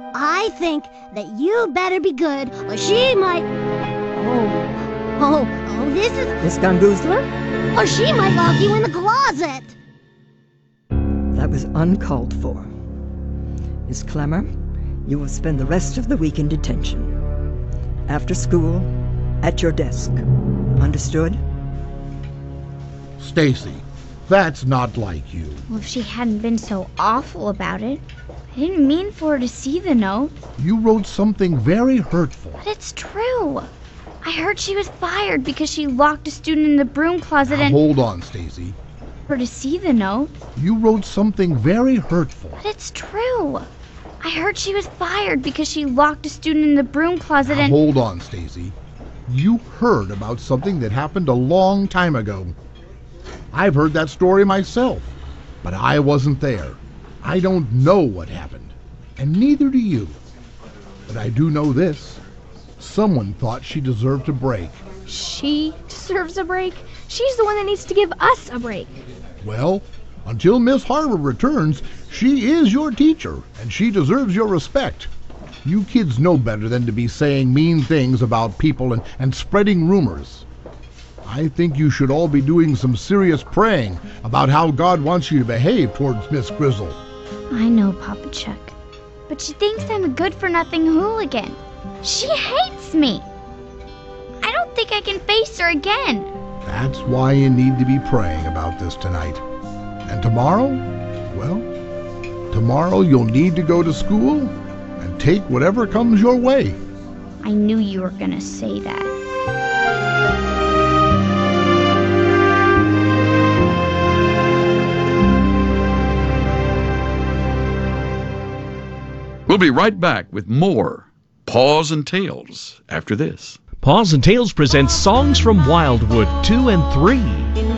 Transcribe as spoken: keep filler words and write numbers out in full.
I think that you better be good, or she might... Oh, oh, oh, this is... Miss Ganguzla? Or she might lock you in the closet. That was uncalled for. Miss Clemmer, you will spend the rest of the week in detention. After school, at your desk. Understood? Stacy, that's not like you. Well, if she hadn't been so awful about it. I didn't mean for her to see the note. You wrote something very hurtful. But it's true. I heard she was fired because she locked a student in the broom closet Now, and... hold on, Stacy. For her to see the note. You wrote something very hurtful. But it's true. I heard she was fired because she locked a student in the broom closet Now, and... hold on, Stacy. You heard about something that happened a long time ago. I've heard that story myself, but I wasn't there. I don't know what happened, and neither do you. But I do know this. Someone thought she deserved a break. She deserves a break? She's the one that needs to give us a break. Well, until Miss Harvard returns, she is your teacher, and she deserves your respect. You kids know better than to be saying mean things about people and, and spreading rumors. I think you should all be doing some serious praying about how God wants you to behave towards Miss Grizzle. I know, Papa Chuck. But she thinks I'm a good-for-nothing hooligan. She hates me. I don't think I can face her again. That's why you need to be praying about this tonight. And tomorrow, well, tomorrow you'll need to go to school and take whatever comes your way. I knew you were going to say that. We'll be right back with more Paws and Tales after this. Paws and Tales presents Songs from Wildwood two and three.